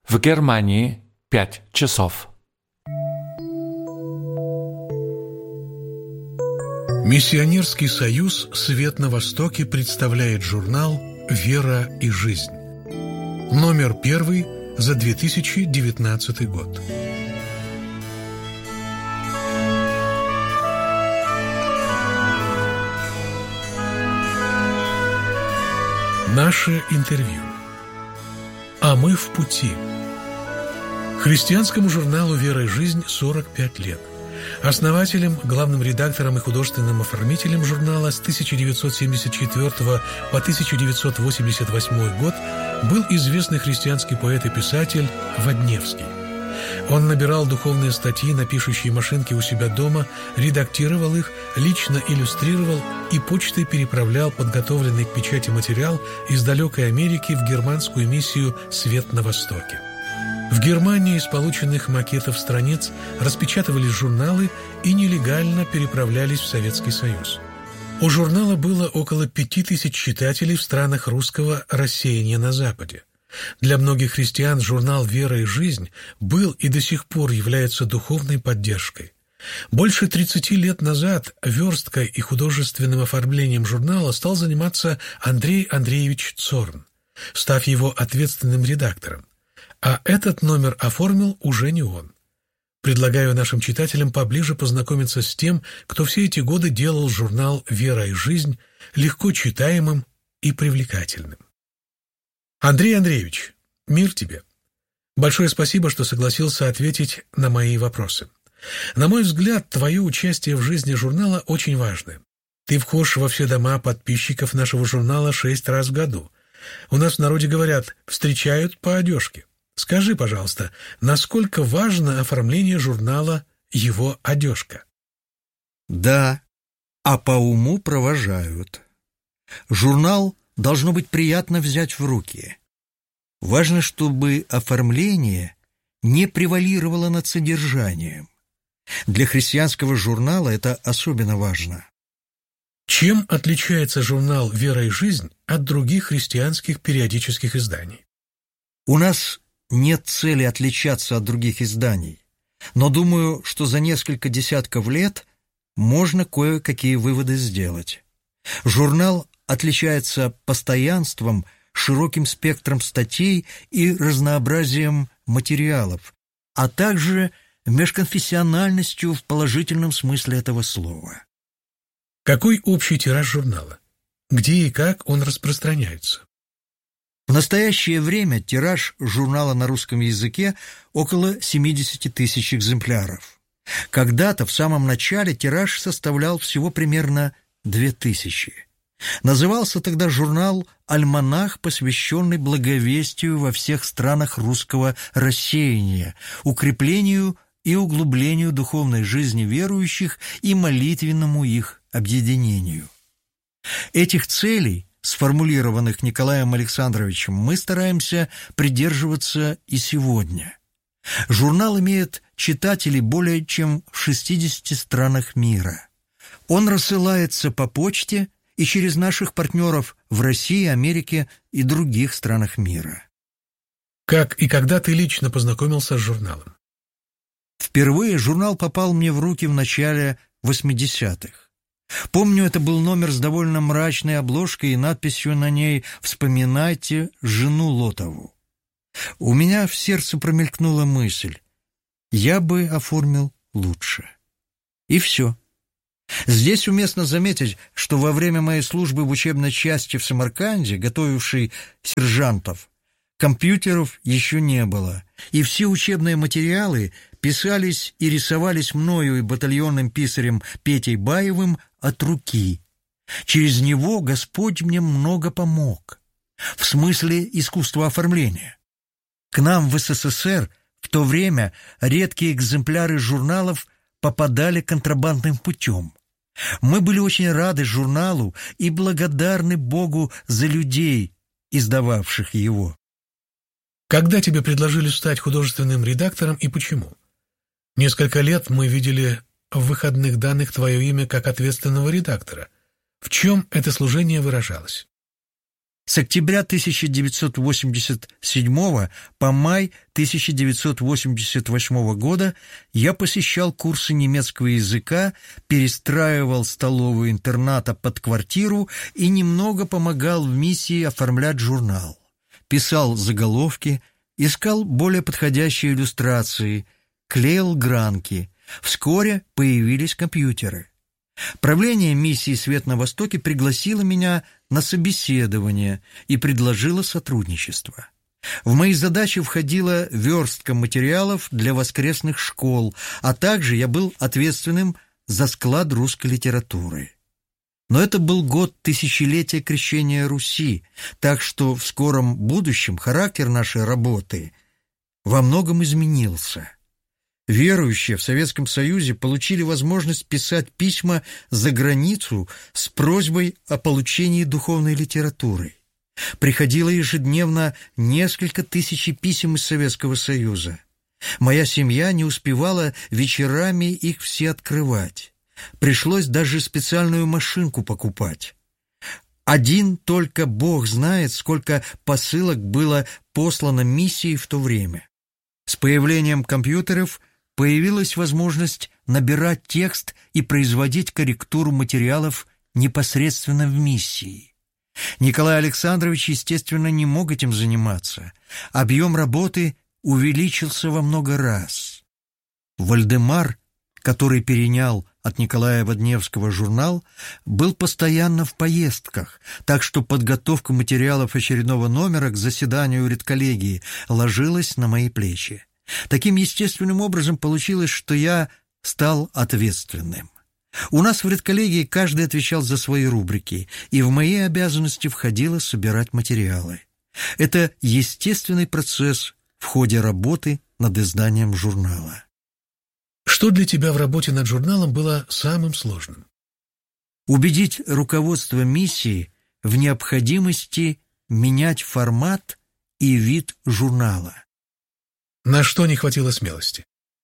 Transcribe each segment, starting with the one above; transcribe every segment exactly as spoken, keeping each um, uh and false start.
В Германии пять часов. Миссионерский союз «Свет на Востоке» представляет журнал «Вера и жизнь». Номер первый за две тысячи девятнадцатый год. Наше интервью. А мы в пути. Христианскому журналу «Вера и жизнь» сорок пять лет. Основателем, главным редактором и художественным оформителем журнала с тысяча девятьсот семьдесят четвёртого по тысяча девятьсот восемьдесят восьмой год был известный христианский поэт и писатель Водневский. Он набирал духовные статьи на пишущей машинке у себя дома, редактировал их, лично иллюстрировал и почтой переправлял подготовленный к печати материал из далекой Америки в германскую миссию «Свет на Востоке». В Германии из полученных макетов страниц распечатывались журналы и нелегально переправлялись в Советский Союз. У журнала было около пяти тысяч читателей в странах русского рассеяния на Западе. Для многих христиан журнал «Вера и жизнь» был и до сих пор является духовной поддержкой. Больше тридцати лет назад версткой и художественным оформлением журнала стал заниматься Андрей Андреевич Цорн, став его ответственным редактором. А этот номер оформил уже не он. Предлагаю нашим читателям поближе познакомиться с тем, кто все эти годы делал журнал «Вера и жизнь» легко читаемым и привлекательным. Андрей Андреевич, мир тебе. Большое спасибо, что согласился ответить на мои вопросы. На мой взгляд, твое участие в жизни журнала очень важное. Ты вхож во все дома подписчиков нашего журнала шесть раз в году. У нас в народе говорят «встречают по одежке». Скажи, пожалуйста, насколько важно оформление журнала его одежка? Да, а по уму провожают. Журнал должно быть приятно взять в руки. Важно, чтобы оформление не превалировало над содержанием. Для христианского журнала это особенно важно. Чем отличается журнал «Вера и жизнь» от других христианских периодических изданий? У нас нет цели отличаться от других изданий, но думаю, что за несколько десятков лет можно кое-какие выводы сделать. Журнал отличается постоянством, широким спектром статей и разнообразием материалов, а также межконфессиональностью в положительном смысле этого слова. Какой общий тираж журнала? Где и как он распространяется? В настоящее время тираж журнала на русском языке около семидесяти тысяч экземпляров. Когда-то, в самом начале, тираж составлял всего примерно две тысячи. Назывался тогда журнал «Альманах», посвященный благовестию во всех странах русского рассеяния, укреплению и углублению духовной жизни верующих и молитвенному их объединению. Этих целей, сформулированных Николаем Александровичем, мы стараемся придерживаться и сегодня. Журнал имеет читателей более чем в шестидесяти странах мира. Он рассылается по почте и через наших партнеров в России, Америке и других странах мира. Как и когда ты лично познакомился с журналом? Впервые журнал попал мне в руки в начале восьмидесятых. Помню, это был номер с довольно мрачной обложкой и надписью на ней «Вспоминайте жену Лотову». У меня в сердце промелькнула мысль: я бы оформил лучше. И все. Здесь уместно заметить, что во время моей службы в учебной части в Самарканде, готовившей сержантов, компьютеров еще не было, и все учебные материалы писались и рисовались мною и батальонным писарем Петей Баевым от руки. Через него Господь мне много помог, в смысле искусства оформления. К нам в СССР в то время редкие экземпляры журналов попадали контрабандным путем. Мы были очень рады журналу и благодарны Богу за людей, издававших его. Когда тебе предложили стать художественным редактором и почему? Несколько лет мы видели в выходных данных твое имя как ответственного редактора. В чем это служение выражалось? С октября тысяча девятьсот восемьдесят седьмого по май тысяча девятьсот восемьдесят восьмого года я посещал курсы немецкого языка, перестраивал столовую интерната под квартиру и немного помогал в миссии оформлять журнал. Писал заголовки, искал более подходящие иллюстрации, клеил гранки. Вскоре появились компьютеры. Правление миссии «Свет на Востоке» пригласило меня на собеседование и предложило сотрудничество. В мои задачи входила верстка материалов для воскресных школ, а также я был ответственным за склад русской литературы. Но это был год тысячелетия крещения Руси, так что в скором будущем характер нашей работы во многом изменился. Верующие в Советском Союзе получили возможность писать письма за границу с просьбой о получении духовной литературы. Приходило ежедневно несколько тысяч писем из Советского Союза. Моя семья не успевала вечерами их все открывать. Пришлось даже специальную машинку покупать. Один только Бог знает, сколько посылок было послано миссии в то время. С появлением компьютеров появилась возможность набирать текст и производить корректуру материалов непосредственно в миссии. Николай Александрович, естественно, не мог этим заниматься. Объем работы увеличился во много раз. Вальдемар, который перенял от Николая Водневского журнал, был постоянно в поездках, так что подготовка материалов очередного номера к заседанию редколлегии ложилась на мои плечи. Таким естественным образом получилось, что я стал ответственным. У нас в редколлегии каждый отвечал за свои рубрики, и в мои обязанности входило собирать материалы. Это естественный процесс в ходе работы над изданием журнала. Что для тебя в работе над журналом было самым сложным? Убедить руководство миссии в необходимости менять формат и вид журнала. На что не хватило смелости?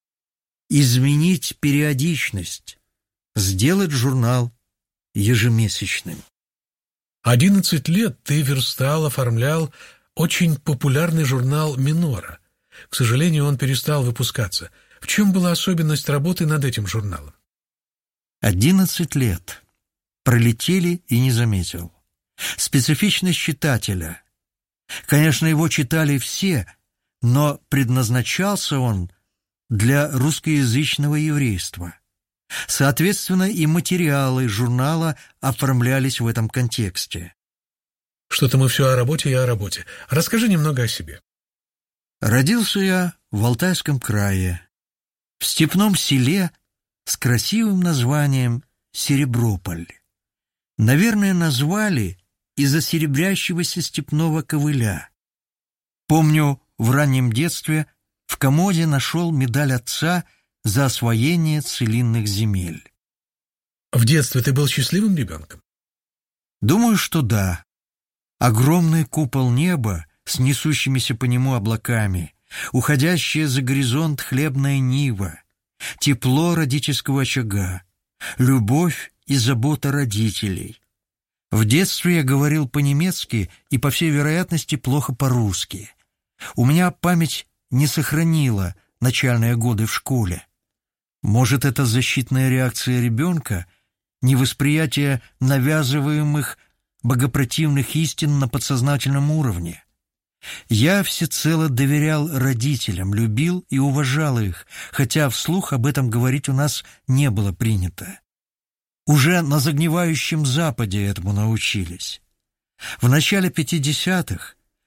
Изменить периодичность, сделать журнал ежемесячным. Одиннадцать лет ты верстал, оформлял очень популярный журнал «Минора». К сожалению, он перестал выпускаться. В чем была особенность работы над этим журналом? Одиннадцать лет. Пролетели и не заметил. Специфичность читателя. Конечно, его читали все, но предназначался он для русскоязычного еврейства. Соответственно, и материалы журнала оформлялись в этом контексте. Что-то мы все о работе и о работе. Расскажи немного о себе. Родился я в Алтайском крае, в степном селе с красивым названием Сереброполь. Наверное, назвали из-за серебрящегося степного ковыля. Помню, в раннем детстве в комоде нашел медаль отца за освоение целинных земель. В детстве ты был счастливым ребенком? Думаю, что да. Огромный купол неба с несущимися по нему облаками, уходящая за горизонт хлебная нива, тепло родительского очага, любовь и забота родителей. В детстве я говорил по-немецки и, по всей вероятности, плохо по-русски. У меня память не сохранила начальные годы в школе. Может, это защитная реакция ребенка, невосприятие навязываемых богопротивных истин на подсознательном уровне. Я всецело доверял родителям, любил и уважал их, хотя вслух об этом говорить у нас не было принято. Уже на загнивающем Западе этому научились. В начале пятидесятых